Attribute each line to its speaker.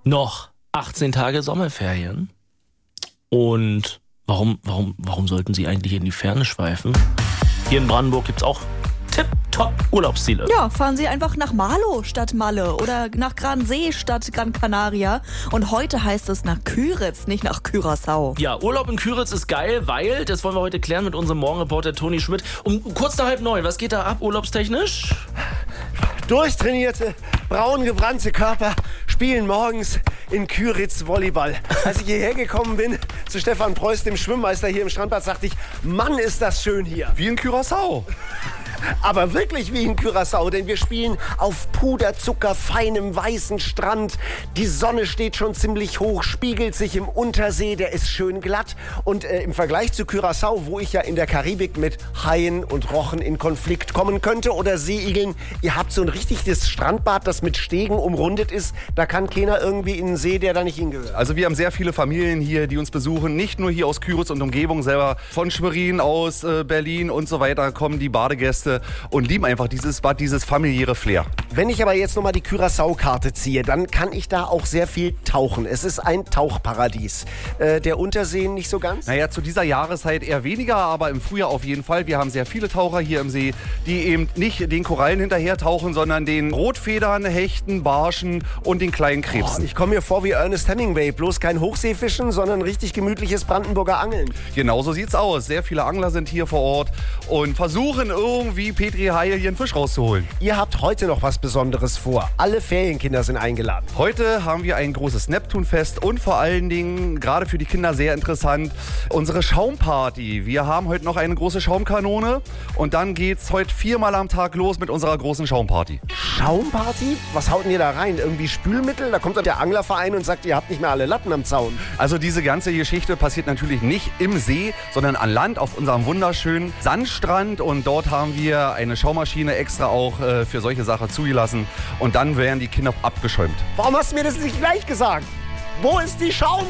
Speaker 1: Noch 18 Tage Sommerferien. Und warum sollten Sie eigentlich in die Ferne schweifen? Hier in Brandenburg gibt's auch tipptopp Urlaubsziele.
Speaker 2: Ja, fahren Sie einfach nach Marlow statt Malle oder nach Gransee statt Gran Canaria. Und heute heißt es nach Küritz, nicht nach Curaçao.
Speaker 1: Ja, Urlaub in Küritz ist geil, weil, das wollen wir heute klären mit unserem Morgenreporter Toni Schmidt. Um kurz nach 8:30, was geht da ab urlaubstechnisch?
Speaker 3: Durchtrainierte, braun gebrannte Körper spielen morgens in Küritz Volleyball. Als ich hierher gekommen bin, zu Stefan Preuß, dem Schwimmmeister hier im Strandbad, sagte ich, Mann, ist das schön hier.
Speaker 4: Wie in Curaçao.
Speaker 3: Aber wirklich wie in Curaçao, denn wir spielen auf Puderzucker, feinem weißen Strand. Die Sonne steht schon ziemlich hoch, spiegelt sich im Untersee, der ist schön glatt. Und im Vergleich zu Curaçao, wo ich ja in der Karibik mit Haien und Rochen in Konflikt kommen könnte oder Seeigeln, ihr habt so ein richtiges Strandbad, das mit Stegen umrundet ist. Da kann keiner irgendwie in den See, der da nicht hingehört.
Speaker 4: Also wir haben sehr viele Familien hier, die uns besuchen. Nicht nur hier aus Küritz und Umgebung selber. Von Schwerin aus Berlin und so weiter kommen die Badegäste und lieben einfach dieses Bad, dieses familiäre Flair.
Speaker 3: Wenn ich aber jetzt nochmal die Curaçao-Karte ziehe, dann kann ich da auch sehr viel tauchen. Es ist ein Tauchparadies. Der Untersee nicht so ganz?
Speaker 4: Naja, zu dieser Jahreszeit eher weniger, aber im Frühjahr auf jeden Fall. Wir haben sehr viele Taucher hier im See, die eben nicht den Korallen hinterher tauchen, sondern den Rotfedern, Hechten, Barschen und den kleinen Krebsen.
Speaker 3: Ich komme mir vor wie Ernest Hemingway. Bloß kein Hochseefischen, sondern richtig gemütliches Brandenburger Angeln.
Speaker 4: Genau so sieht's aus. Sehr viele Angler sind hier vor Ort und versuchen irgendwie Petri Haie hier einen Fisch rauszuholen.
Speaker 3: Ihr habt heute noch was Besonderes vor. Alle Ferienkinder sind eingeladen.
Speaker 4: Heute haben wir ein großes Neptunfest und vor allen Dingen, gerade für die Kinder sehr interessant, unsere Schaumparty. Wir haben heute noch eine große Schaumkanone und dann geht's heute 4-mal am Tag los mit unserer großen Schaumparty.
Speaker 3: Schaumparty? Was haut denn ihr da rein? Irgendwie Spülmittel? Da kommt dann der Anglerverein und sagt, ihr habt nicht mehr alle Latten am Zaun.
Speaker 4: Also diese ganze Geschichte passiert natürlich nicht im See, sondern an Land auf unserem wunderschönen Sandstrand und dort haben wir eine Schaumaschine extra auch für solche Sachen zugelassen und dann werden die Kinder abgeschäumt.
Speaker 3: Warum hast du mir das nicht gleich gesagt? Wo ist die Schaum?